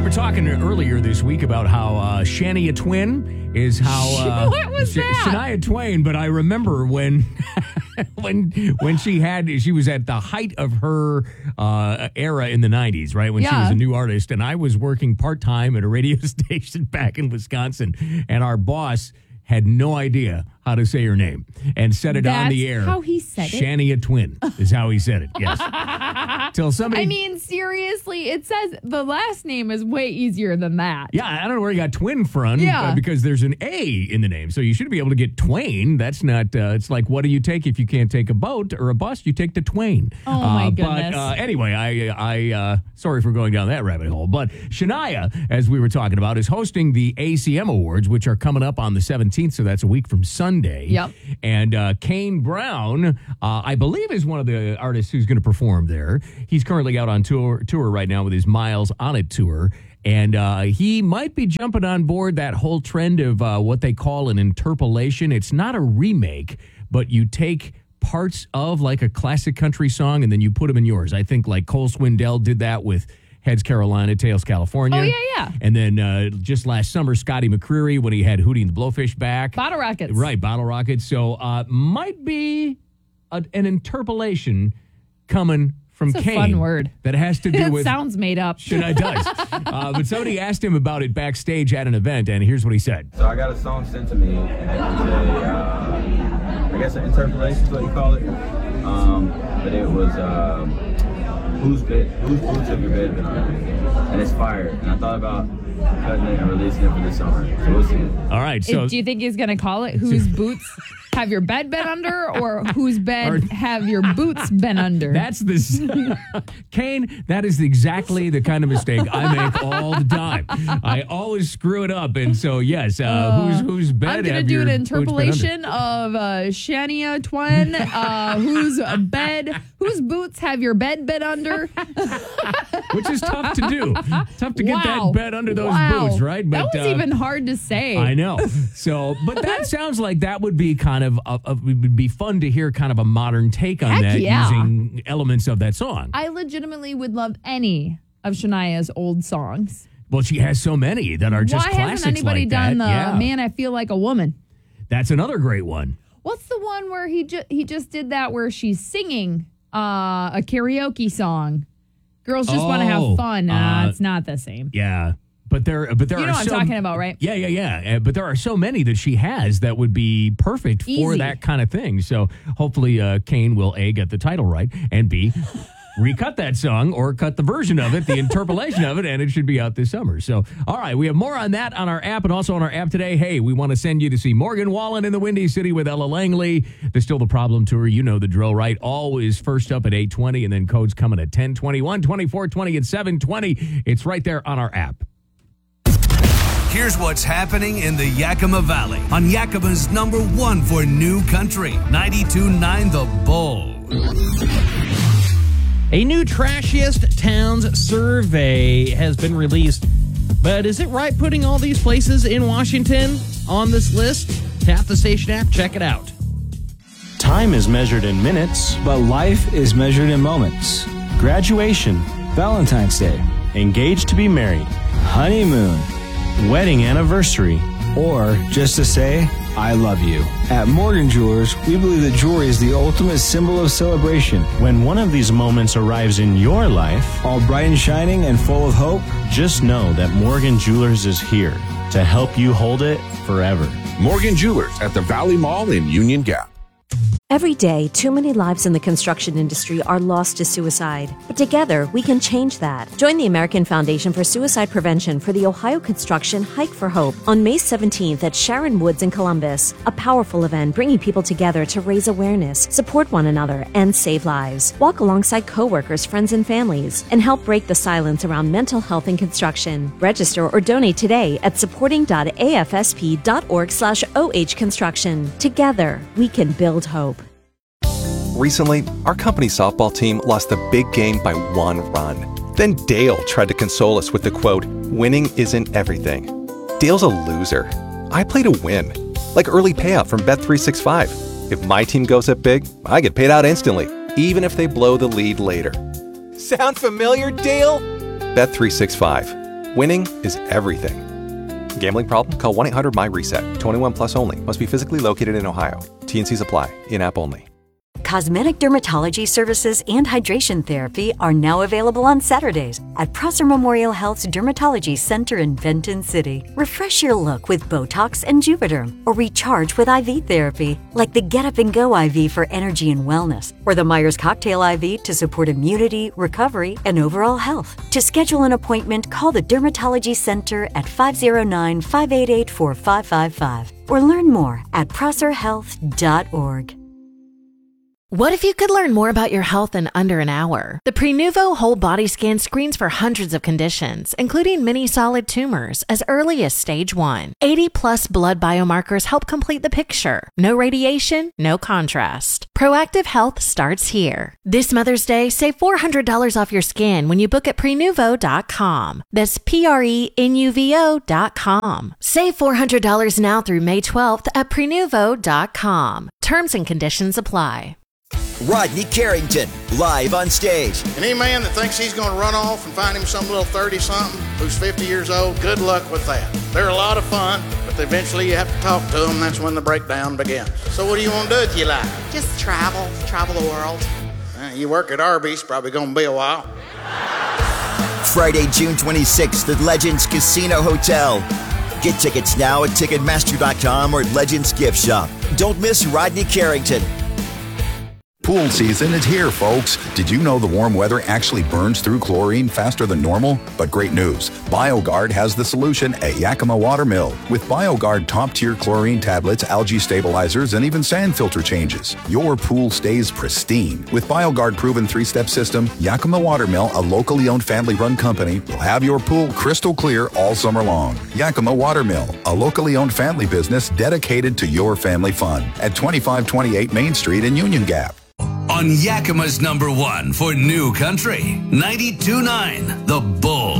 We were talking earlier this week about how Shania Twin is how what was that? Shania Twain, but I remember when when she was at the height of her era in the 90s, right? When she was a new artist, and I was working part-time at a radio station back in Wisconsin, and our boss had no idea how to say her name and said it on the air. That's how he said it? Shania Twin is how he said it, yes. Till somebody... I mean, seriously, it says the last name is way easier than that. Yeah, I don't know where you got Twin from, Yeah. Because there's an A in the name, so you should be able to get Twain. That's not, it's like, what do you take if you can't take a boat or a bus? You take the Twain. Oh, my goodness. But anyway, I sorry for going down that rabbit hole, but Shania, as we were talking about, is hosting the ACM Awards, which are coming up on the 17th, so that's a week from Sunday. Yep. And Kane Brown, I believe, is one of the artists who's going to perform there. He's currently out on tour right now with his Miles On It tour. And he might be jumping on board that whole trend of what they call an interpolation. It's not a remake, but you take parts of like a classic country song and then you put them in yours. I think like Cole Swindell did that with Heads Carolina, Tails California. Oh, yeah. And then just last summer, Scotty McCreery, when he had Hootie and the Blowfish back. Bottle Rockets. Right, Bottle Rockets. So might be an interpolation coming from It's a Kane. fun word. That has to do It with... sounds made up. It does. But somebody asked him about it backstage at an event, and here's what he said. So I got a song sent to me, and it was I guess an interpolation is what you call it. But it was... whose boots have your bed been on? And it's fire. And I thought about cutting it and releasing it for the summer. So we'll see. All right. So Do you think he's going to call it Whose Boots Have Your Bed Been Under, or Whose Bed Have Your Boots Been Under? That's this. Kane, that is exactly the kind of mistake I make all the time. I always screw it up. And so, yes, whose bed I'm going to have do your an boots been under? interpolation of Shania Twain, whose boots have your bed been under? Which is tough to do. Tough to get that bed under those boots, right? But, that was even hard to say. I know. So, but that sounds like that would be kind of, it would be fun to hear kind of a modern take on that using elements of that song. I legitimately would love any of Shania's old songs. Well, she has so many that are just Why classics hasn't anybody like done that. the Man, I Feel Like a Woman? That's another great one. What's the one where he just did that where she's singing a karaoke song? Girls just want to have fun. It's not the same. Yeah. But there you know what I'm talking about, right? Yeah. But there are so many that she has that would be perfect for that kind of thing. So hopefully Kane will A, get the title right, and B, recut that song or cut the version of it, the interpolation of it, and it should be out this summer. So, all right, we have more on that on our app and also on our app today. Hey, we want to send you to see Morgan Wallen in the Windy City with Ella Langley. The Still the Problem tour. You know the drill, right? Always first up at 8:20, and then codes coming at 10:20, 24:20, and 7:20. It's right there on our app. Here's what's happening in the Yakima Valley on Yakima's #1 for new country, 92.9 The Bull. A new Trashiest Towns survey has been released. But is it right putting all these places in Washington on this list? Tap the station app, check it out. Time is measured in minutes, but life is measured in moments. Graduation, Valentine's Day, engaged to be married, honeymoon, wedding anniversary, or just to say, I love you. At Morgan Jewelers, we believe that jewelry is the ultimate symbol of celebration. When one of these moments arrives in your life, all bright and shining and full of hope, just know that Morgan Jewelers is here to help you hold it forever. Morgan Jewelers at the Valley Mall in Union Gap. Every day, too many lives in the construction industry are lost to suicide. But together, we can change that. Join the American Foundation for Suicide Prevention for the Ohio Construction Hike for Hope on May 17th at Sharon Woods in Columbus. A powerful event bringing people together to raise awareness, support one another, and save lives. Walk alongside coworkers, friends, and families, and help break the silence around mental health in construction. Register or donate today at supporting.afsp.org/OH Construction. Together, we can build hope. Recently, our company softball team lost the big game by 1 run. Then Dale tried to console us with the quote, "Winning isn't everything." Dale's a loser. I play to win, like early payout from Bet365. If my team goes up big, I get paid out instantly, even if they blow the lead later. Sound familiar, Dale? Bet365. Winning is everything. Gambling problem? Call 1-800-MY-RESET. 21 plus only. Must be physically located in Ohio. T&Cs apply. In-app only. Cosmetic dermatology services and hydration therapy are now available on Saturdays at Prosser Memorial Health's Dermatology Center in Benton City. Refresh your look with Botox and Juvederm, or recharge with IV therapy, like the Get Up and Go IV for energy and wellness, or the Myers Cocktail IV to support immunity, recovery, and overall health. To schedule an appointment, call the Dermatology Center at 509-588-4555, or learn more at prosserhealth.org. What if you could learn more about your health in under an hour? The Prenuvo Whole Body Scan screens for hundreds of conditions, including many solid tumors, as early as stage 1. 80-plus blood biomarkers help complete the picture. No radiation, no contrast. Proactive health starts here. This Mother's Day, save $400 off your scan when you book at Prenuvo.com. That's Prenuvo.com. Save $400 now through May 12th at Prenuvo.com. Terms and conditions apply. Rodney Carrington, live on stage. And any man that thinks he's going to run off and find him some little 30-something who's 50 years old, good luck with that. They're a lot of fun, but eventually you have to talk to them. That's when the breakdown begins. So what do you want to do with your life? Just travel the world. You work at Arby's, probably going to be a while. Friday, June 26th at Legends Casino Hotel. Get tickets now at Ticketmaster.com or Legends Gift Shop. Don't miss Rodney Carrington. Pool season is here, folks. Did you know the warm weather actually burns through chlorine faster than normal? But great news. BioGuard has the solution at Yakima Watermill. With BioGuard top-tier chlorine tablets, algae stabilizers, and even sand filter changes, your pool stays pristine. With BioGuard proven 3-step system, Yakima Watermill, a locally owned family-run company, will have your pool crystal clear all summer long. Yakima Watermill, a locally owned family business dedicated to your family fun at 2528 Main Street in Union Gap. On Yakima's #1 for New Country, 92.9 The Bull.